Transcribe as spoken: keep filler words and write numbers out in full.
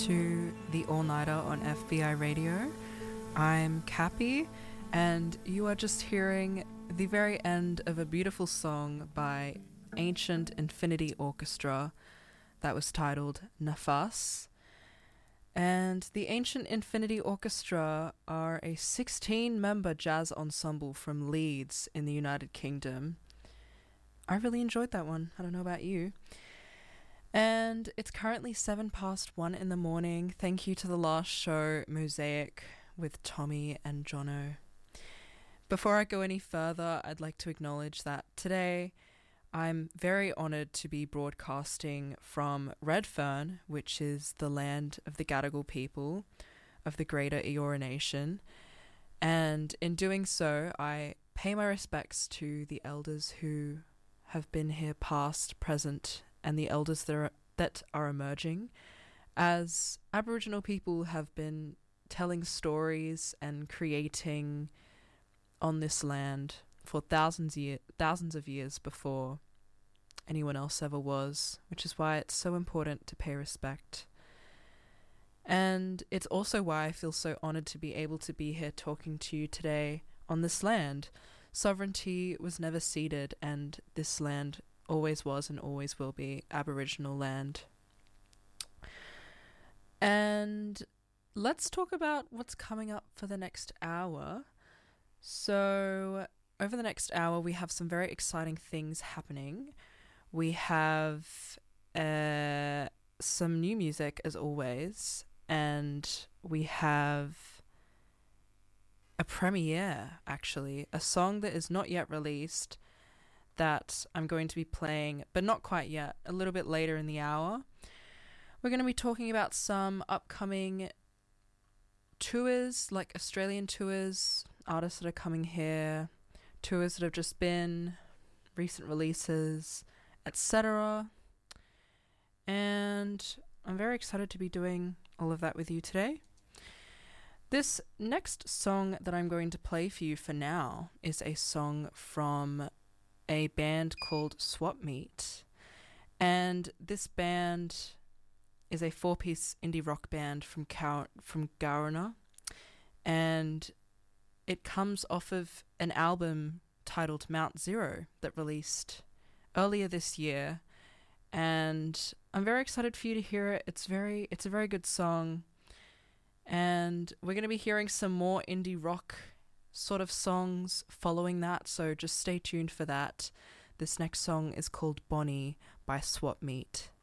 to The All Nighter on F B I Radio. I'm Cappy, and you are just hearing the very end of a beautiful song by Ancient Infinity Orchestra that was titled Nafas. And the Ancient Infinity Orchestra are a sixteen-member jazz ensemble from Leeds in the United Kingdom. I really enjoyed that one. I don't know about you. And it's currently seven past one in the morning. Thank you to the last show, Mosaic, with Tommy and Jono. Before I go any further, I'd like to acknowledge that today I'm very honoured to be broadcasting from Redfern, which is the land of the Gadigal people of the Greater Eora Nation. And in doing so, I pay my respects to the elders who have been here past, present, and the elders that are, that are emerging, as Aboriginal people have been telling stories and creating on this land for thousands year, thousands of years before anyone else ever was, which is why it's so important to pay respect. And it's also why I feel so honoured to be able to be here talking to you today on this land. Sovereignty was never ceded, and this land always was and always will be Aboriginal land. And let's talk about what's coming up for the next hour. So over the next hour, we have some very exciting things happening. We have uh, some new music, as always, and we have a premiere, actually, a song that is not yet released that I'm going to be playing, but not quite yet, a little bit later in the hour. We're going to be talking about some upcoming tours, like Australian tours, artists that are coming here, tours that have just been, recent releases, et cetera. And I'm very excited to be doing all of that with you today. This next song that I'm going to play for you for now is a song from a band called Swap Meet. And this band is a four-piece indie rock band from Cow- from Garona. And it comes off of an album titled Mount Zero that released earlier this year, and I'm very excited for you to hear it. It's very it's a very good song, and we're going to be hearing some more indie rock sort of songs following that, so just stay tuned for that. This next song is called Bonnie by Swap Meet.